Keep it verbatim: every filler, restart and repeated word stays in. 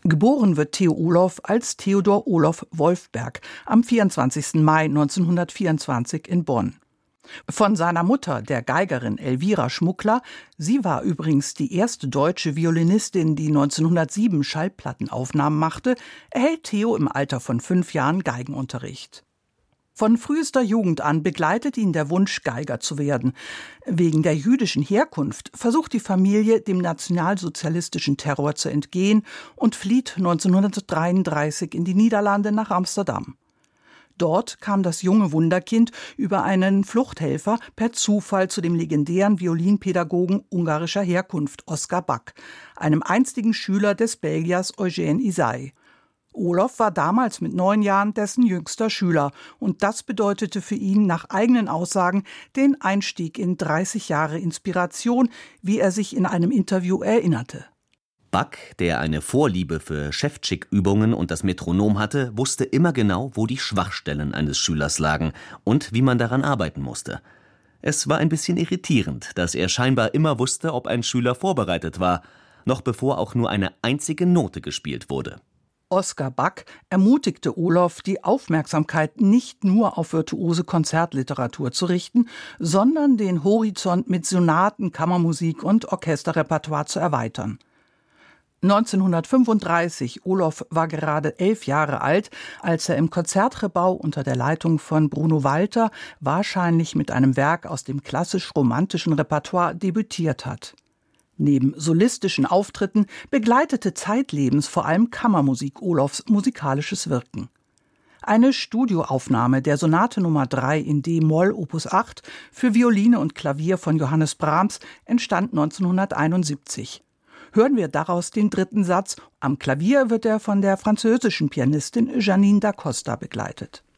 Geboren wird Theo Olof als Theodor Olof Wolfberg am vierundzwanzigsten Mai neunzehnhundertvierundzwanzig in Bonn. Von seiner Mutter, der Geigerin Elvira Schmuckler, sie war übrigens die erste deutsche Violinistin, die neunzehnhundertsieben Schallplattenaufnahmen machte, erhält Theo im Alter von fünf Jahren Geigenunterricht. Von frühester Jugend an begleitet ihn der Wunsch, Geiger zu werden. Wegen der jüdischen Herkunft versucht die Familie, dem nationalsozialistischen Terror zu entgehen und flieht neunzehnhundertdreiunddreißig in die Niederlande nach Amsterdam. Dort kam das junge Wunderkind über einen Fluchthelfer per Zufall zu dem legendären Violinpädagogen ungarischer Herkunft Oskar Back, einem einstigen Schüler des Belgiers Eugène Ysaÿe. Olof war damals mit neun Jahren dessen jüngster Schüler und das bedeutete für ihn nach eigenen Aussagen den Einstieg in dreißig Jahre Inspiration, wie er sich in einem Interview erinnerte. Back, der eine Vorliebe für Schewtschik-Übungen und das Metronom hatte, wusste immer genau, wo die Schwachstellen eines Schülers lagen und wie man daran arbeiten musste. Es war ein bisschen irritierend, dass er scheinbar immer wusste, ob ein Schüler vorbereitet war, noch bevor auch nur eine einzige Note gespielt wurde. Oskar Back ermutigte Olof, die Aufmerksamkeit nicht nur auf virtuose Konzertliteratur zu richten, sondern den Horizont mit Sonaten, Kammermusik und Orchesterrepertoire zu erweitern. neunzehnhundertfünfunddreißig, Olof war gerade elf Jahre alt, als er im Konzertgebau unter der Leitung von Bruno Walter wahrscheinlich mit einem Werk aus dem klassisch-romantischen Repertoire debütiert hat. Neben solistischen Auftritten begleitete zeitlebens vor allem Kammermusik Olofs musikalisches Wirken. Eine Studioaufnahme der Sonate Nummer drei in D-Moll Opus acht für Violine und Klavier von Johannes Brahms entstand neunzehnhunderteinundsiebzig. Hören wir daraus den dritten Satz. Am Klavier wird er von der französischen Pianistin Jeanine da Costa begleitet.